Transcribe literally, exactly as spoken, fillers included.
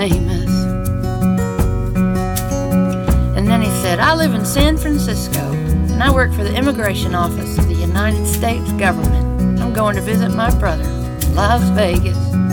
famous. And then he said, I live in San Francisco, and I work for the immigration office of the United States government. I'm going to visit my brother in Las Vegas.